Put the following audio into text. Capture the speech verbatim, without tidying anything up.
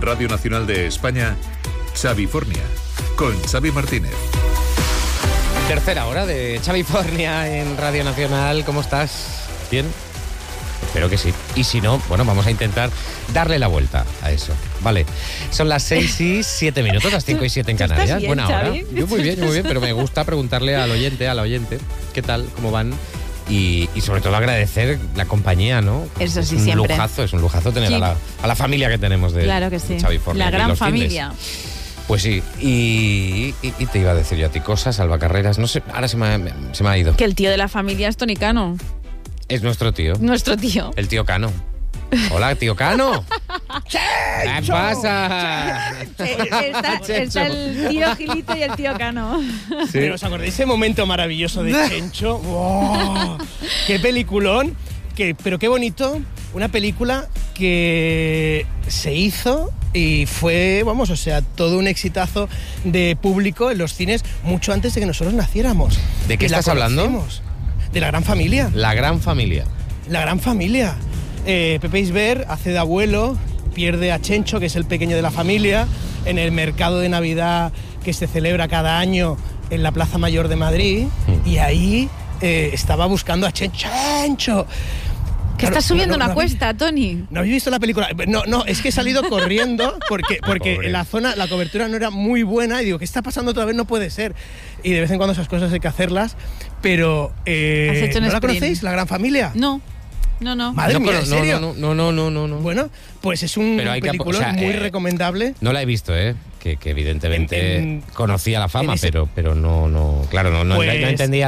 Radio Nacional de España, Xavifornia, con Xavi Martínez. Tercera hora de Xavifornia en Radio Nacional. ¿Cómo estás? ¿Bien? Espero que sí. Y si no, bueno, vamos a intentar darle la vuelta a eso. Vale. Son las seis y siete minutos, las cinco y siete en Canarias. ¿Estás bien, Buena hora. Xavi? Yo muy bien, muy bien, pero me gusta preguntarle al oyente, a la oyente, ¿qué tal? ¿Cómo van? Y, y sobre todo agradecer la compañía, ¿no? Eso sí, es un siempre. lujazo, es un lujazo tener Sí. a, la, a la familia que tenemos de, Claro que sí. de Xavifornia. La aquí gran los fines. familia. Pues sí, y, y, y te iba a decir yo a ti cosas, Alba Carreras, no sé, ahora se me, ha, se me ha ido. Que el tío de la familia es Tony Cano, Es nuestro tío, nuestro tío. el tío Cano. Hola, tío Cano. ¿Qué pasa? Está, está el tío Gilito y el tío Cano. Sí. Pero ¿os acordáis ese momento maravilloso de Chencho? ¡Wow! ¡Qué peliculón! Que, pero qué bonito, una película que se hizo y fue, vamos, o sea, todo un exitazo de público en los cines mucho antes de que nosotros naciéramos. ¿De qué Y la estás hablando? conocemos. De La Gran Familia. La gran familia. La Gran Familia. Eh, Pepe Isbert hace de abuelo, pierde a Chencho, que es el pequeño de la familia, en el mercado de Navidad que se celebra cada año en la Plaza Mayor de Madrid, Mm. y ahí eh, estaba buscando a Chencho. ¡Chencho! Que Claro, estás subiendo no, no, una no habéis- cuesta, Tony. ¿No habéis visto la película? No, no, es que he salido corriendo porque, porque Pobre. en la zona la cobertura no era muy buena y digo, ¿qué está pasando otra vez? No puede ser. Y de vez en cuando esas cosas hay que hacerlas, pero eh, Has hecho un ¿no la sprint. conocéis? La Gran Familia. No, no, no. Madre no, mía, pero- ¿en no, serio? no, no, no, no, no, no. Bueno, pues es un Pero hay que apo- película o sea, muy eh, recomendable. No la he visto, ¿eh? Que, que evidentemente En- en- conocía la fama, en ese- pero, pero no, no, claro, no, no, Pues- no entendía